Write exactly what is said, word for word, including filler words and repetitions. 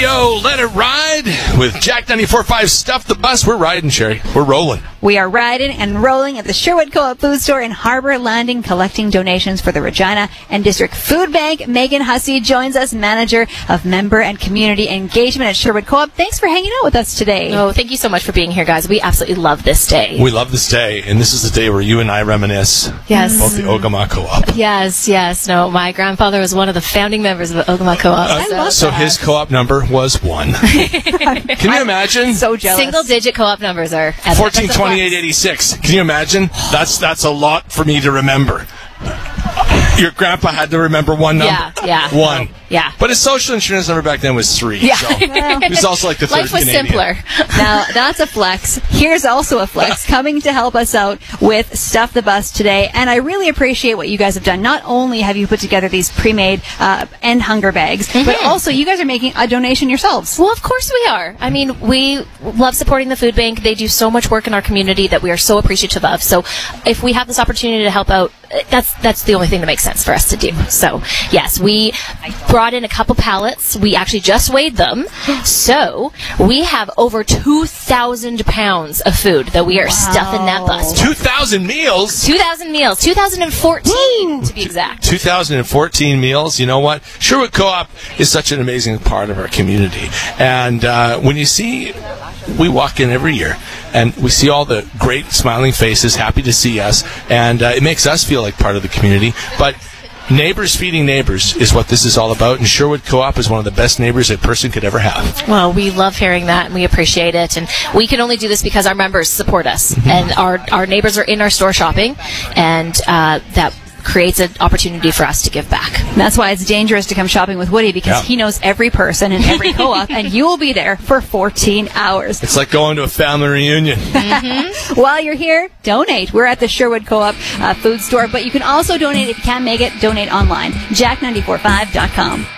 radio. Let it ride with Jack ninety-four point five. Stuff the bus. We're riding, Sherry. We're rolling. We are riding and rolling at the Sherwood Co-op Food Store in Harbor Landing, collecting donations for the Regina and District Food Bank. Megan Hussey joins us, Manager of Member and Community Engagement at Sherwood Co-op. Thanks for hanging out with us today. Oh, thank you so much for being here, guys. We absolutely love this day. We love this day, and this is the day where you and I reminisce Yes. about the Ogama Co-op. Yes, yes. No, my grandfather was one of the founding members of the Ogama Co-op. Uh, so. so his co-op number was one. Can you imagine? So jealous. Single-digit co-op numbers are fourteen twenty-eight eighty-six. Can you imagine? That's that's a lot for me to remember. Your grandpa had to remember one number. Yeah, yeah. One. Yeah. But his social insurance number back then was three. Yeah. So he was also like the third Life was Canadian. simpler. Now, that's a flex. Here's also a flex coming to help us out with Stuff the Bus today. And I really appreciate what you guys have done. Not only have you put together these pre-made uh, end hunger bags, mm-hmm. but also you guys are making a donation yourselves. Well, of course we are. I mean, we love supporting the food bank. They do so much work in our community that we are so appreciative of. So if we have this opportunity to help out, that's that's the only thing that makes sense for us to do. So, yes, we brought in a couple pallets. We actually just weighed them. So, we have over two thousand pounds of food that we are wow. stuffing that bus. two thousand meals? two thousand meals. two thousand fourteen, Woo! To be exact. two thousand fourteen meals. You know what? Sherwood Co-op is such an amazing part of our community. And uh, when you see, we walk in every year, and we see all the great smiling faces, happy to see us, and uh, it makes us feel like part of the community. But neighbors feeding neighbors is what this is all about, and Sherwood Co-op is one of the best neighbors a person could ever have. Well, we love hearing that, and we appreciate it, and we can only do this because our members support us, Mm-hmm. and our, our neighbors are in our store shopping, and uh, that creates an opportunity for us to give back. And that's why it's dangerous to come shopping with Woody, because yeah. he knows every person in every co-op, and you will be there for fourteen hours. It's like going to a family reunion. Mm-hmm. While you're here, donate. We're at the Sherwood Co-op uh, Food Store, but you can also donate, if you can't make it, donate online. Jack nine four five dot com.